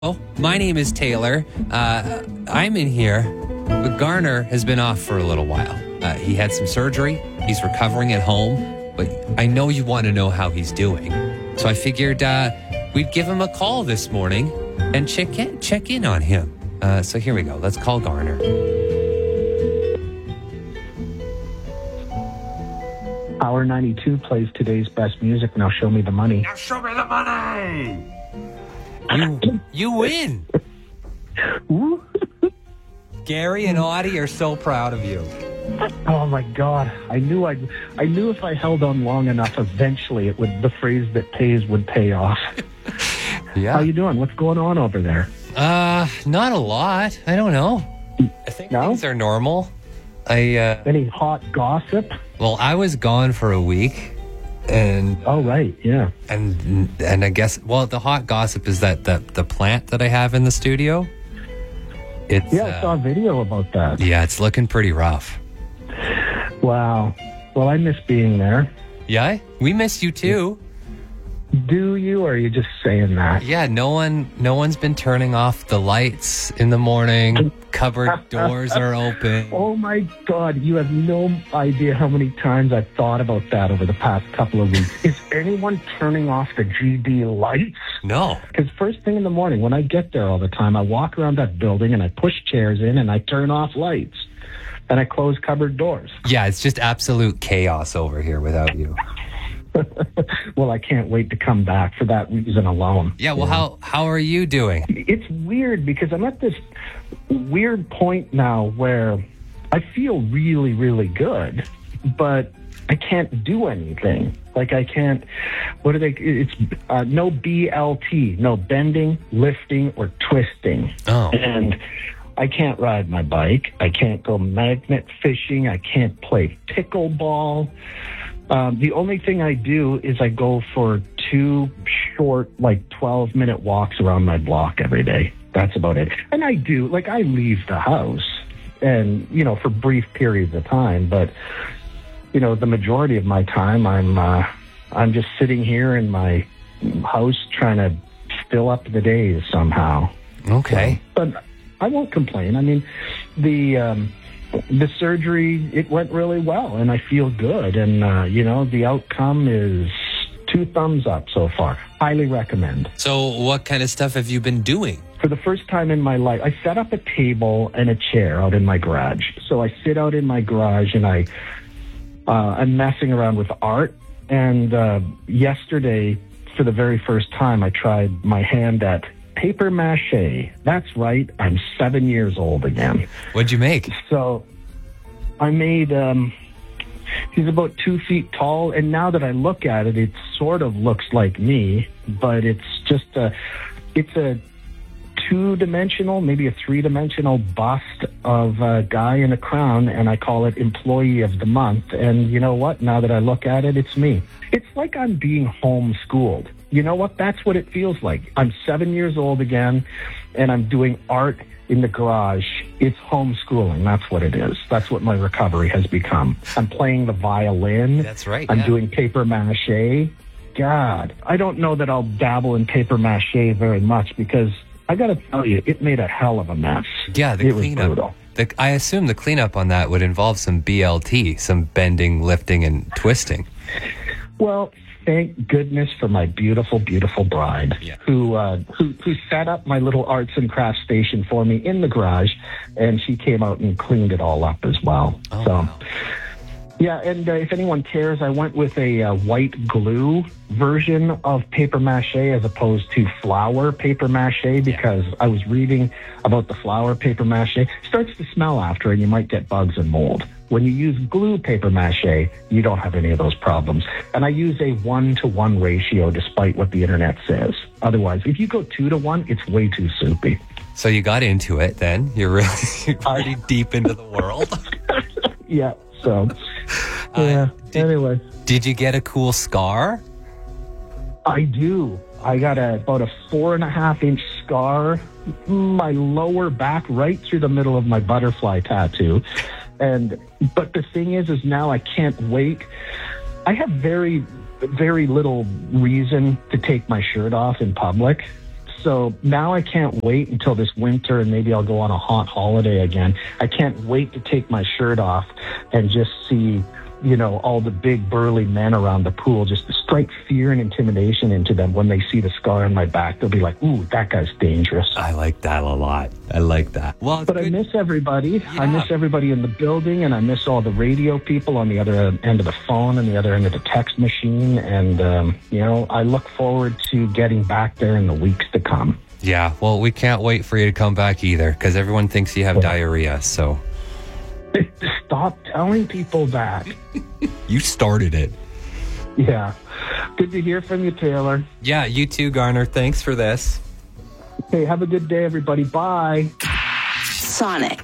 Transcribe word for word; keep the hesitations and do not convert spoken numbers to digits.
Oh, my name is Taylor. Uh, I'm in here, but Garner has been off for a little while. Uh, he had some surgery. He's recovering at home, but I know you want to know how he's doing. So I figured uh, we'd give him a call this morning and check in, check in on him. Uh, so here we go. Let's call Garner. Hour ninety-two plays today's best music. Now show me the money. Now show me the money! You, you win. Gary and Audie are so proud of you. Oh my God! I knew I, I knew if I held on long enough, eventually it would. The phrase that pays would pay off. Yeah. How you doing? What's going on over there? Uh, not a lot. I don't know. I think No? things are normal. I uh, Any hot gossip? well, I was gone for a week, and Oh right, yeah. and and I guess well, the hot gossip is that the the plant that I have in the studio. It's Yeah, I uh, saw a video about that. yeah, it's looking pretty rough. Wow. Well, I miss being there. Yeah, we miss you too. Do you, or are you just saying that? Yeah, no one, no one's been turning off the lights in the morning. Cupboard doors are open. Oh my God, you have no idea how many times I've thought about that over the past couple of weeks. Is anyone turning off the G D lights? No. Because first thing in the morning, when I get there all the time, I walk around that building and I push chairs in and I turn off lights. And I close cupboard doors. Yeah, it's just absolute chaos over here without you. Well, I can't wait to come back for that reason alone. Yeah, well, how how are you doing? It's weird because I'm at this weird point now where I feel really, really good, but I can't do anything. Like I can't, what are they, it's uh, no B L T, no bending, lifting, or twisting. Oh. And I can't ride my bike. I can't go magnet fishing. I can't play pickleball. Um, the only thing I do is I go for two short, like twelve minute walks around my block every day. That's about it. And I do, like I leave the house and, you know, for brief periods of time, but, you know, the majority of my time I'm, uh, I'm just sitting here in my house trying to fill up the days somehow. Okay. But I won't complain. I mean, the, um, the surgery, it went really well and I feel good. And, uh, you know, the outcome is two thumbs up so far. Highly recommend. So what kind of stuff have you been doing? For the first time in my life, I set up a table and a chair out in my garage. So I sit out in my garage and I, uh, I'm messing around with art. And uh, yesterday, for the very first time, I tried my hand at paper mache. That's right. I'm seven years old again. What'd you make? So I made, um, he's about two feet tall. And now that I look at it, it sort of looks like me, but it's just a, it's a two-dimensional, maybe a three-dimensional bust of a guy in a crown. And I call it Employee of the Month. And you know what? Now that I look at it, it's me. It's like I'm being homeschooled. You know what? That's what it feels like. I'm seven years old again, and I'm doing art in the garage. It's homeschooling. That's what it is. That's what my recovery has become. I'm playing the violin. That's right. I'm yeah. doing paper mache. God, I don't know that I'll dabble in paper mache very much because I got to tell you, it made a hell of a mess. Yeah, the it was cleanup. brutal. The, I assume the cleanup on that would involve some B L T, some bending, lifting, and twisting. Well, thank goodness for my beautiful, beautiful bride, Yeah. who, uh, who who set up my little arts and crafts station for me in the garage, and she came out and cleaned it all up as well. Oh, so, wow. yeah, and uh, if anyone cares, I went with a uh, white glue version of paper mache as opposed to flour paper mache because I was reading about the flour paper mache. It starts to smell after, and you might get bugs and mold. When you use glue paper mache, you don't have any of those problems. And I use a one-to-one ratio despite what the internet says. Otherwise, if you go two to one, it's way too soupy. So you got into it then. You're really you're pretty deep into the world. Yeah, so, yeah, did- anyway. Did you get a cool scar? I do. I got a, about a four and a half inch scar, my lower back, right through the middle of my butterfly tattoo. And, but the thing is, is now I can't wait. I have very, very little reason to take my shirt off in public. So now I can't wait until this winter, and maybe I'll go on a hot holiday again. I can't wait to take my shirt off and just see, you know, all the big burly men around the pool, just to strike fear and intimidation into them. When they see the scar on my back, they'll be like, ooh, that guy's dangerous. I like that a lot. I like that. Well, but good. I miss everybody. Yeah. I miss everybody in the building, and I miss all the radio people on the other end of the phone and the other end of the text machine. And, um, you know, I look forward to getting back there in the weeks to come. Yeah, well, we can't wait for you to come back either, because everyone thinks you have yeah. diarrhea, so... Stop telling people that. You started it. Yeah. Good to hear from you, Taylor. Yeah, you too, Garner. Thanks for this. Okay, have a good day, everybody. Bye. Sonic.